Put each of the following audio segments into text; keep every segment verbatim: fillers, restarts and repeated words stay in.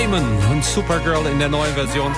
Damon und Supergirl in der neuen Version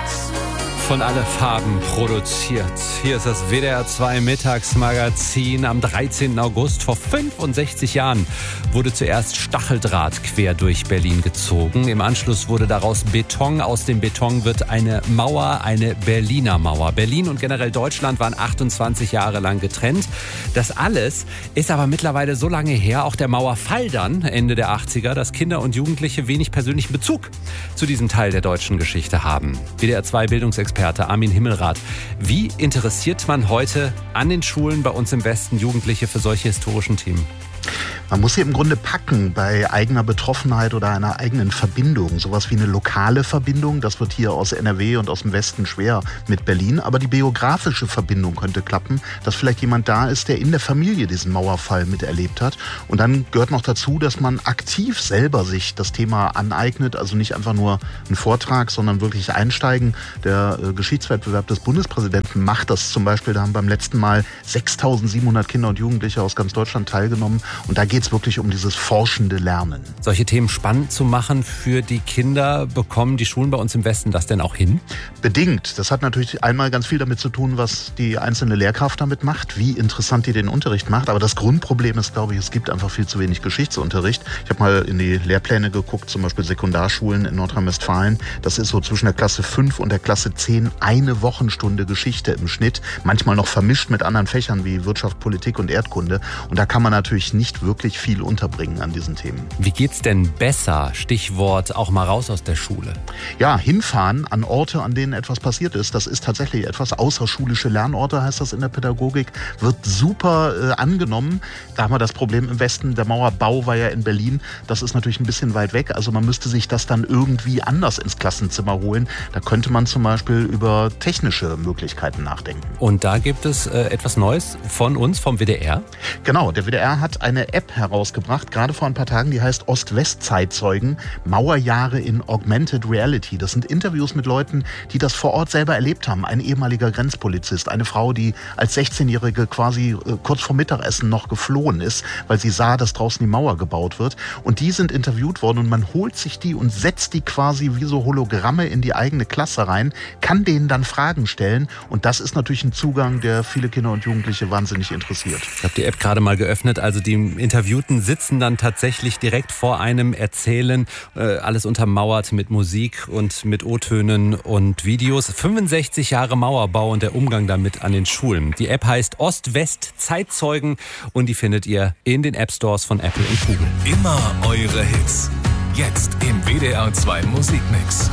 von Alle Farben produziert. Hier ist das W D R zwei Mittagsmagazin. Am dreizehnten August vor fünfundsechzig Jahren wurde zuerst Stacheldraht quer durch Berlin gezogen. Im Anschluss wurde daraus Beton. Aus dem Beton wird eine Mauer, eine Berliner Mauer. Berlin und generell Deutschland waren achtundzwanzig Jahre lang getrennt. Das alles ist aber mittlerweile so lange her, auch der Mauerfall dann, Ende der achtziger, dass Kinder und Jugendliche wenig persönlichen Bezug zu diesem Teil der deutschen Geschichte haben. W D R zwei Bildungsexperte Armin Himmelrath. Wie interessiert man heute an den Schulen bei uns im Westen Jugendliche für solche historischen Themen? Man muss sie im Grunde packen bei eigener Betroffenheit oder einer eigenen Verbindung. Sowas wie eine lokale Verbindung, das wird hier aus N R W und aus dem Westen schwer mit Berlin. Aber die biografische Verbindung könnte klappen, dass vielleicht jemand da ist, der in der Familie diesen Mauerfall miterlebt hat. Und dann gehört noch dazu, dass man aktiv selber sich das Thema aneignet. Also nicht einfach nur ein Vortrag, sondern wirklich einsteigen. Der äh, Geschichtswettbewerb des Bundespräsidenten macht das zum Beispiel. Da haben beim letzten Mal sechstausendsiebenhundert Kinder und Jugendliche aus ganz Deutschland teilgenommen. Und da geht es wirklich um dieses forschende Lernen. Solche Themen spannend zu machen für die Kinder, bekommen die Schulen bei uns im Westen das denn auch hin? Bedingt. Das hat natürlich einmal ganz viel damit zu tun, was die einzelne Lehrkraft damit macht, wie interessant die den Unterricht macht. Aber das Grundproblem ist, glaube ich, es gibt einfach viel zu wenig Geschichtsunterricht. Ich habe mal in die Lehrpläne geguckt, zum Beispiel Sekundarschulen in Nordrhein-Westfalen. Das ist so zwischen der Klasse fünf und der Klasse zehn eine Wochenstunde Geschichte im Schnitt. Manchmal noch vermischt mit anderen Fächern wie Wirtschaft, Politik und Erdkunde. Und da kann man natürlich nicht wirklich viel unterbringen an diesen Themen. Wie geht's denn besser? Stichwort auch mal raus aus der Schule. Ja, hinfahren an Orte, an denen etwas passiert ist. Das ist tatsächlich etwas. Außerschulische Lernorte heißt das in der Pädagogik. Wird super äh, angenommen. Da haben wir das Problem im Westen. Der Mauerbau war ja in Berlin. Das ist natürlich ein bisschen weit weg. Also man müsste sich das dann irgendwie anders ins Klassenzimmer holen. Da könnte man zum Beispiel über technische Möglichkeiten nachdenken. Und da gibt es äh, etwas Neues von uns, vom W D R? Genau, der W D R hat eine App herausgebracht, gerade vor ein paar Tagen, die heißt Ost-West-Zeitzeugen, Mauerjahre in Augmented Reality. Das sind Interviews mit Leuten, die das vor Ort selber erlebt haben. Ein ehemaliger Grenzpolizist, eine Frau, die als sechzehnjährige quasi äh, kurz vor Mittagessen noch geflohen ist, weil sie sah, dass draußen die Mauer gebaut wird. Und die sind interviewt worden und man holt sich die und setzt die quasi wie so Hologramme in die eigene Klasse rein, kann denen dann Fragen stellen und das ist natürlich ein Zugang, der viele Kinder und Jugendliche wahnsinnig interessiert. Ich habe die App gerade mal geöffnet, also die Interviewten sitzen dann tatsächlich direkt vor einem, erzählen, äh, alles untermauert mit Musik und mit O-Tönen und Videos. fünfundsechzig Jahre Mauerbau und der Umgang damit an den Schulen. Die App heißt Ost-West-Zeitzeugen und die findet ihr in den App-Stores von Apple und Google. Immer eure Hits. Jetzt im W D R zwei Musikmix.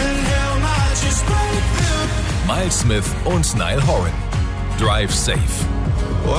Miles Smith und Niall Horan. Drive Safe.